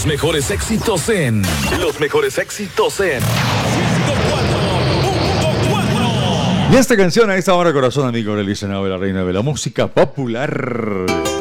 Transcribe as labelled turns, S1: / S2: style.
S1: mejores éxitos en... Los mejores éxitos en... 104.4.
S2: Y esta canción a esta hora, corazón amigo, realizan ahora la reina de la música popular.